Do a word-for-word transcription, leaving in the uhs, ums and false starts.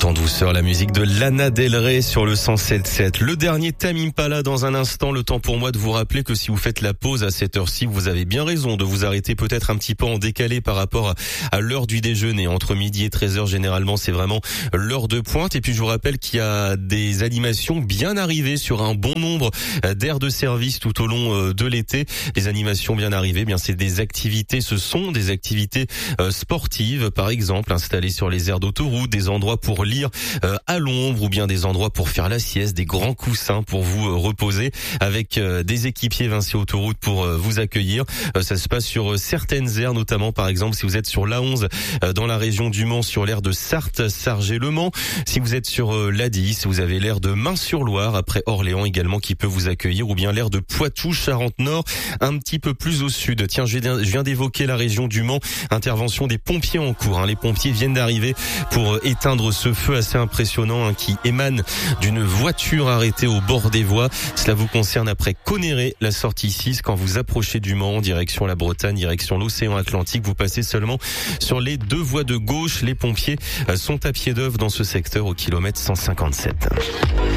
tout en douceur, la musique de Lana Del Rey sur le cent sept sept. Le dernier Tame Impala dans un instant. Le temps pour moi de vous rappeler que si vous faites la pause à cette heure-ci, vous avez bien raison de vous arrêter peut-être un petit peu en décalé par rapport à l'heure du déjeuner. Entre midi et treize heures, généralement, c'est vraiment l'heure de pointe. Et puis, je vous rappelle qu'il y a des animations bien arrivées sur un bon nombre d'aires de service tout au long de l'été. Les animations bien arrivées, eh bien, c'est des activités, ce sont des activités sportives, par exemple, installées sur les aires d'autoroute, des endroits pour lire euh, à l'ombre ou bien des endroits pour faire la sieste, des grands coussins pour vous euh, reposer avec euh, des équipiers Vinci Autoroute pour euh, vous accueillir. Euh, ça se passe sur euh, certaines aires, notamment par exemple si vous êtes sur l'A onze euh, dans la région du Mans, sur l'aire de Sarthe, Sargé-le Mans. Si vous êtes sur euh, l'A dix, vous avez l'aire de Main-sur-Loire après Orléans également qui peut vous accueillir, ou bien l'aire de Poitou, Charente-Nord, un petit peu plus au sud. Tiens, je viens, je viens d'évoquer la région du Mans, intervention des pompiers en cours. Hein. Les pompiers viennent d'arriver pour euh, éteindre ce feu assez impressionnant hein, qui émane d'une voiture arrêtée au bord des voies. Cela vous concerne après Conneré, la sortie six. Quand vous approchez du Mans, direction la Bretagne, direction l'océan Atlantique, vous passez seulement sur les deux voies de gauche. Les pompiers sont à pied d'œuvre dans ce secteur au kilomètre cent cinquante-sept.